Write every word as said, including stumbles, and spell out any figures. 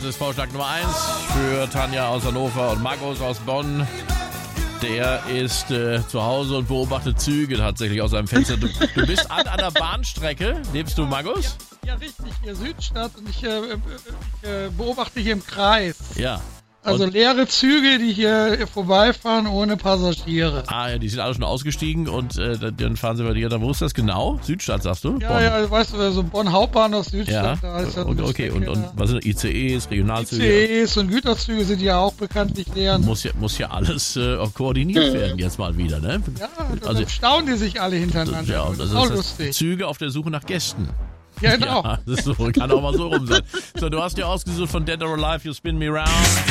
Das ist Vorschlag Nummer eins für Tanja aus Hannover und Markus aus Bonn. Der ist äh, zu Hause und beobachtet Züge tatsächlich aus seinem Fenster. Du, du bist an einer Bahnstrecke. Lebst du, Markus? Ja, ja, richtig. Hier Südstadt und ich, äh, ich äh, beobachte hier im Kreis. Ja. Also und leere Züge, die hier vorbeifahren ohne Passagiere. Ah ja, die sind alle schon ausgestiegen und äh, dann fahren sie bei dir. Wo ist das genau? Südstadt, sagst du? Ja, Bonn. ja, weißt du, so Bonn Hauptbahnhof Südstadt. Ja, Da ist ja okay, okay. Und, und was sind I C Es, Regionalzüge? I C Es und Güterzüge sind ja auch bekanntlich leer. Muss ja, muss ja alles äh, auch koordiniert werden jetzt mal wieder, ne? Ja, dann also, staunen die sich alle hintereinander. Ja, das also ist auch das lustig. heißt, Züge auf der Suche nach Gästen. Ja, genau. Ja, das ist so, kann auch mal so rum sein. So, du hast dir ausgesucht von Dead or Alive, You Spin Me Round.